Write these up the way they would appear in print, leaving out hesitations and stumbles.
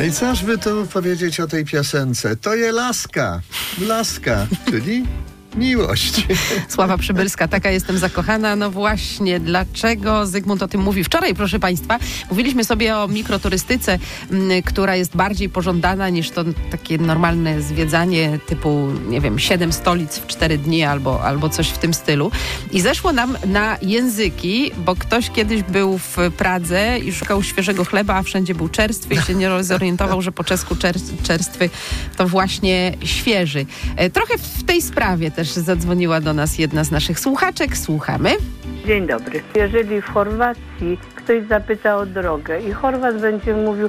I coż by tu powiedzieć o tej piosence? To je laska, czyli miłość. Sława Przybylska, taka jestem zakochana. No właśnie, dlaczego Zygmunt o tym mówi? Wczoraj, proszę Państwa, mówiliśmy sobie o mikroturystyce, która jest bardziej pożądana niż to takie normalne zwiedzanie typu, nie wiem, 7 stolic w 4 dni albo coś w tym stylu. I zeszło nam na języki, bo ktoś kiedyś był w Pradze i szukał świeżego chleba, a wszędzie był czerstwy i się nie zorientował, że po czesku czerstwy to właśnie świeży. Trochę w tej sprawie też zadzwoniła do nas jedna z naszych słuchaczek. Słuchamy. Dzień dobry. Jeżeli w Chorwacji ktoś zapyta o drogę i Chorwat będzie mówił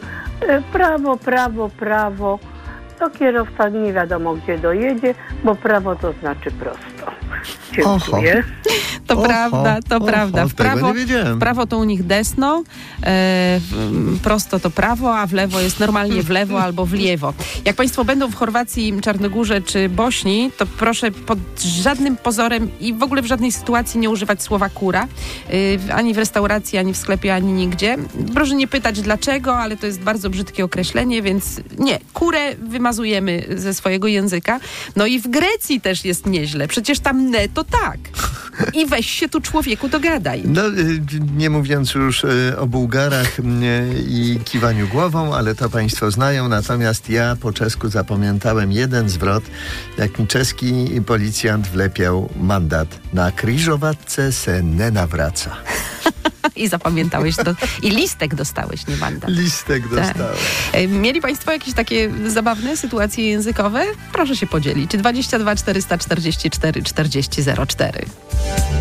prawo, to kierowca nie wiadomo gdzie dojedzie, bo prawo to znaczy prosto. Dziękuję. To prawda. W prawo to u nich desno, prosto to prawo, a w lewo jest normalnie w lewo albo w lewo. Jak Państwo będą w Chorwacji, Czarnogórze czy Bośni, to proszę pod żadnym pozorem i w ogóle w żadnej sytuacji nie używać słowa kura, ani w restauracji, ani w sklepie, ani nigdzie. Proszę nie pytać dlaczego, ale to jest bardzo brzydkie określenie, więc nie, kurę wymazujemy ze swojego języka. No i w Grecji też jest nieźle. Przecież tam ne to tak. I weź się tu człowieku dogadaj. No, nie mówiąc już o Bułgarach i kiwaniu głową, ale to Państwo znają. Natomiast ja po czesku zapamiętałem jeden zwrot, jak mi czeski policjant wlepiał mandat. Na Kryżowatce se nie nawraca. I zapamiętałeś to. I listek dostałeś, nie mandat. Listek dostałem. Mieli Państwo jakieś takie zabawne sytuacje językowe? Proszę się podzielić. 22 444 40 04.